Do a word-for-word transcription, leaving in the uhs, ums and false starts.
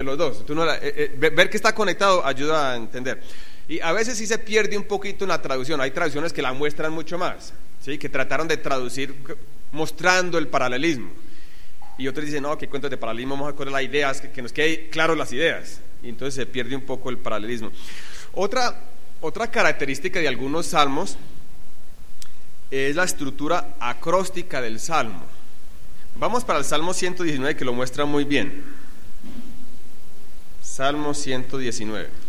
los dos. Tú no la, eh, eh, ver que está conectado ayuda a entender. Y a veces sí se pierde un poquito en la traducción. Hay traducciones que la muestran mucho más, ¿sí? Que trataron de traducir mostrando el paralelismo. Y otros dicen, no, que cuentos de paralelismo, vamos a coger las ideas, que, que nos quede claro las ideas. Y entonces se pierde un poco el paralelismo. Otra, otra característica de algunos salmos es la estructura acróstica del salmo. Vamos para el Salmo ciento diecinueve, que lo muestra muy bien. Salmo ciento diecinueve.